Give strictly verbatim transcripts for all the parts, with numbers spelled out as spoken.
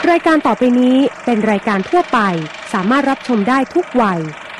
รายการต่อไปนี้เป็นรายการทั่วไปสามารถรับชมได้ทุกวัย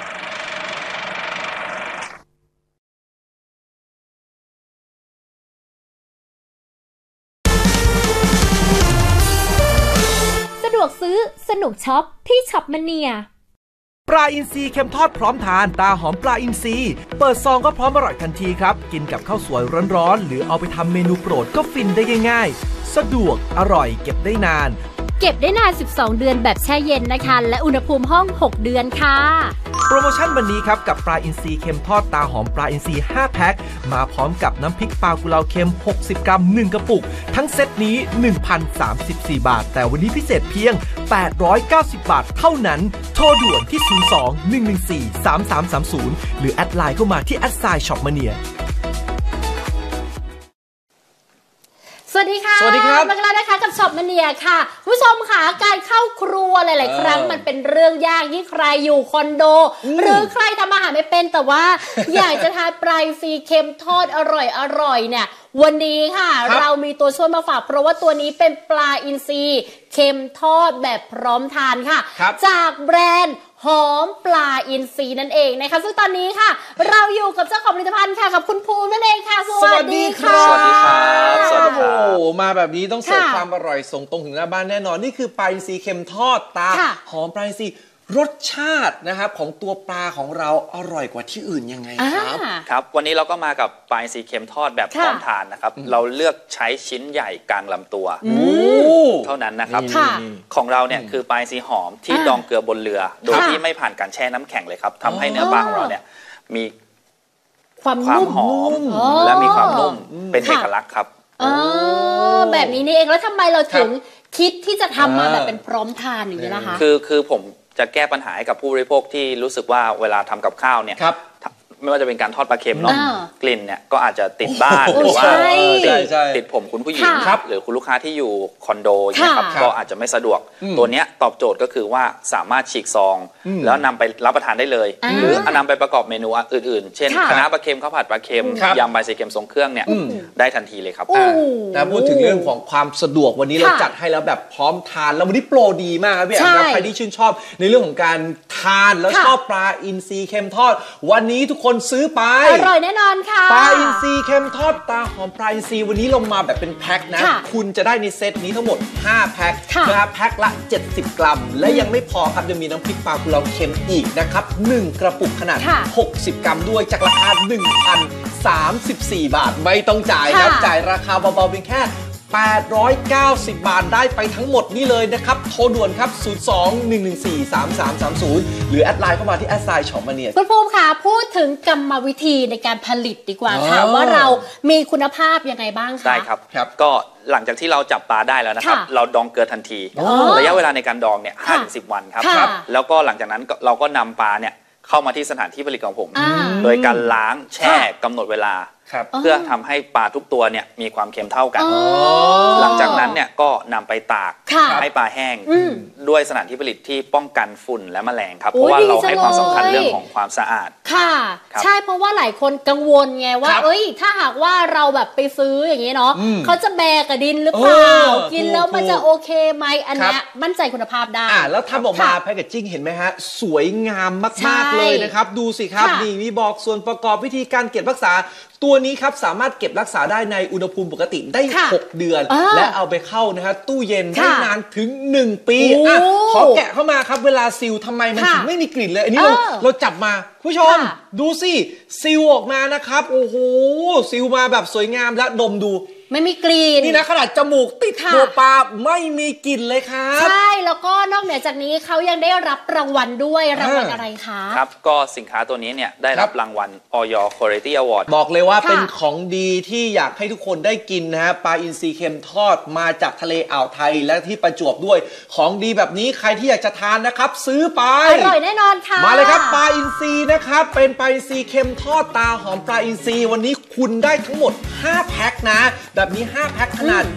สะดวกซื้อสนุกช็อปที่ช็อปมเนียปลาอินทรีเค็มทอดพร้อมทานตาหอมปลาอินทรีเปิดซองก็พร้อมอร่อยทันทีครับกินกับข้าวสวยร้อนๆหรือเอาไปทำเมนูโปรดก็ฟินได้ง่ายๆสะดวกอร่อยเก็บได้นานเก็บได้นานสิบสองเดือนแบบแช่เย็นนะคะและอุณหภูมิห้องหกเดือนค่ะโปรโมชั่นวันนี้ครับกับปลาอินทรีเค็มทอดตาหอมปลาอินทรีห้าแพ็คมาพร้อมกับน้ำพริกปลากุเลาเค็มหกสิบกรัมหนึ่งกระปุกทั้งเซตนี้ หนึ่งพันสามสิบสี่ บาทแต่วันนี้พิเศษเพียงแปดร้อยเก้าสิบบาทเท่านั้นโทรด่วนที่ศูนย์ สอง หนึ่ง หนึ่ง สี่ สาม สาม สาม ศูนย์หรือแอดไลน์เข้ามาที่แอดไซน์ช็อปมาเนียสวัสดีค่ะสวัสดีครับมาแล้วนะคะกับช็อปมาเนียค่ะผู้ชมค่ะการเข้าครัวหลายๆครั้งมันเป็นเรื่องยากที่ใครอยู่คอนโดหรือใครทำอาหารไม่เป็นแต่ว่า อยากจะทานปลาอินทรีเค็มทอดอร่อยอร่อยเนี่ยวันนี้ค่ะเรามีตัวช่วยมาฝากเพราะว่าตัวนี้เป็นปลาอินทรีเค็มทอดแบบพร้อมทานค่ะจากแบรนด์หอมปลาอินทรีนั่นเองนะคะซึ่งตอนนี้ค่ะเราอยู่กับเจ้าของผลิตภัณฑ์ค่ะกับคุณภูมินั่นเองค่ะสวัสดีค่ะสวัสดีครับสวัสดีครับโอ้มาแบบนี้ต้องเสิร์ฟความอร่อยส่งตรงถึงหน้าบ้านแน่นอนนี่คือปลาอินทรีเค็มทอดตาหอมปลาอินทรีรสชาตินะครับของตัวปลาของเราอร่อยกว่าที่อื่นยังไงครับครับวันนี้เราก็มากับปลาอินทรีเค็มทอดแบบพร้อมทานนะครับเราเลือกใช้ชิ้นใหญ่กลางลำตัวเท่านั้นนะครับของเราเนี่ยคือปลาอินทรีหอมที่ดองเกลือบนเรือโดยที่ไม่ผ่านการแช่น้ำแข็งเลยครับทำให้เนื้อปลาของเราเนี่ยมีความหอมและมีความนุ่มเป็นเอกลักษณ์ครับแบบนี้นี่เองแล้วทำไมเราถึงคิดที่จะทำมาแบบเป็นพร้อมทานอย่างนี้ล่ะคะคือคือผมจะแก้ปัญหาให้กับผู้บริโภคที่รู้สึกว่าเวลาทำกับข้าวเนี่ยไม่ว่าจะเป็นการทอดปลาเค็มเนาะกลิ่นเนี่ยก็อาจจะติดบ้านหรือว่าติดติดผมคุณผู้หญิงหรือคุณลูกค้าที่อยู่คอนโดนะครับก็อาจจะไม่สะดวกตัวนี้ตอบโจทย์ก็คือว่าสามารถฉีกซองแล้วนำไปรับประทานได้เลยหรือนำไปประกอบเมนูอื่นๆเช่นคะน้าปลาเค็มข้าวผัดปลาเค็มยำใบเสเค็มทรงเครื่องเนี่ยได้ทันทีเลยครับนะพูดถึงเรื่องของความสะดวกวันนี้เราจัดให้แล้วแบบพร้อมทานแล้ววันนี้โปรดีมากครับพี่แอมครับใครที่ชื่นชอบในเรื่องของการทานแล้วชอบปลาอินทรีเค็มทอดวันนี้ทุกคนซื้อไปอร่อยแน่นอนค่ะปลาอินทรีเค็มทอดตาหอมปลาอินทรีวันนี้ลงมาแบบเป็นแพ็คนะคุณจะได้ในเซตนี้ทั้งหมดห้าแพ็คนะครับแพ็คละเจ็ดสิบกรัมและยังไม่พอครับยังมีน้ำพริกปลากุเลาเค็มอีกนะครับหนึ่งกระปุกขนาดหกสิบกรัมด้วยจากราคา หนึ่งพันสามสิบสี่ บาทไม่ต้องจ่ายครับจ่ายราคาเบาๆเพียงแค่แปดร้อยเก้าสิบบาทได้ไปทั้งหมดนี่เลยนะครับโทรด่วนครับศูนย์ สอง หนึ่ง หนึ่ง สี่ สาม สาม สาม ศูนย์หรือแอดไลน์เข้ามาที่แอดไซน์ช็อปมาเนียคุณภูมิค่ะพูดถึงกรรมวิธีในการผลิตดีกว่าค่ะว่าเรามีคุณภาพยังไงบ้างคะได้ครับก็หลังจากที่เราจับปลาได้แล้วนะครับเราดองเกลือทันทีระยะเวลาในการดองเนี่ย ห้าถึงสิบ วันครับแล้วก็หลังจากนั้นเราก็นำปลาเนี่ยเข้ามาที่สถานที่ผลิตของผมโดยการล้างแช่กำหนดเวลาเพื่อทำให้ปลาทุกตัวเนี่ยมีความเค็มเท่ากันหลังจากนั้นเนี่ยก็นำไปตากให้ปลาแห้งด้วยสถานที่ผลิตที่ป้องกันฝุ่นและแมลงครับเพราะว่าเราให้ความสำคัญเรื่องของความสะอาดค่ะใช่เพราะว่าหลายคนกังวลไงว่าเอ้ยถ้าหากว่าเราแบบไปซื้ออย่างนี้เนาะเขาจะแบกกับดินหรือเปล่ากินแล้วมันจะโอเคไหมอันนี้มั่นใจคุณภาพได้อ่าแล้วทำออกมาแพคเกจจิ้งเห็นไหมฮะสวยงามมากๆเลยนะครับดูสิครับนี่มีบอกส่วนประกอบวิธีการเก็บรักษาตัวนี้ครับสามารถเก็บรักษาได้ในอุณหภูมิปกติได้หกเดือนและเอาไปเข้านะฮะตู้เย็นได้นานถึงหนึ่งปีอ่ะขอแกะเข้ามาครับเวลาซีลทำไมมันถึงไม่มีกลิ่นเลยอันนี้เราเราจับมาผู้ชมดูสิซีลออกมานะครับโอ้โหซีลมาแบบสวยงามและดมดูไม่มีกลิ่นนี่นะขนาดจมูกติดตัวปลาไม่มีกลิ่นเลยครับใช่แล้วก็นอกเหนือจากนี้เขายังได้รับรางวัลด้วยรางวัลอะไรคะครับก็สินค้าตัวนี้เนี่ยได้รับรางวัล ออย Quality Award บอกเลยว่าเป็นของดีที่อยากให้ทุกคนได้กินนะฮะปลาอินทรีเค็มทอดมาจากทะเลอ่าวไทยและที่ประจวบด้วยของดีแบบนี้ใครที่อยากจะทานนะครับซื้อไปอร่อยแน่นอนค่ะมาเลยครับปลาอินทรีนะครับเป็นปลาอินทรีเค็มทอดตาหอมปลาอินทรีวันนี้คุณได้ทั้งหมดห้าแพ็คนะแบบนี้ห้าแพ็คขนาด